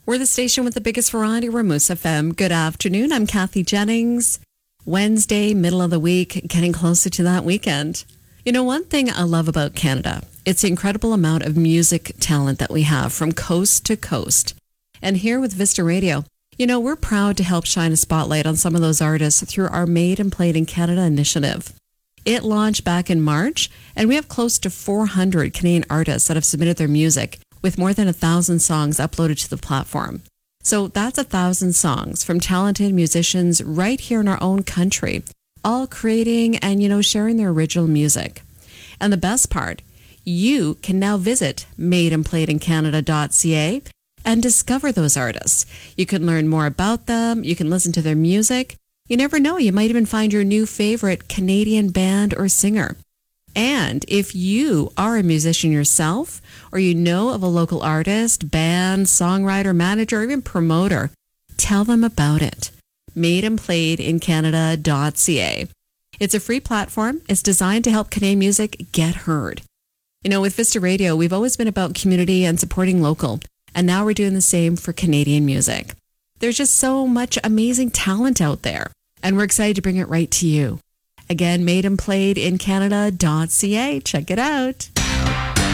We're the station with the biggest variety. We're Moose FM. Good afternoon. I'm Kathy Jennings. Wednesday, middle of the week, getting closer to that weekend. You know, one thing I love about Canada, it's the incredible amount of music talent that we have from coast to coast. And here with Vista Radio, you know, we're proud to help shine a spotlight on some of those artists through our Made and Played in Canada initiative. It launched back in March, and we have close to 400 Canadian artists that have submitted their music, with more than 1,000 songs uploaded to the platform. So that's 1,000 songs from talented musicians right here in our own country, all creating and, you know, sharing their original music. And the best part, you can now visit madeandplayedincanada.ca and discover those artists. You can learn more about them. You can listen to their music. You never know, you might even find your new favorite Canadian band or singer. And if you are a musician yourself, or you know of a local artist, band, songwriter, manager, or even promoter, tell them about it. madeandplayedincanada.ca. It's a free platform. It's designed to help Canadian music get heard. You know, with Vista Radio, we've always been about community and supporting local. And now we're doing the same for Canadian music. There's just so much amazing talent out there. And we're excited to bring it right to you. Again, madeandplayedincanada.ca. Check it out.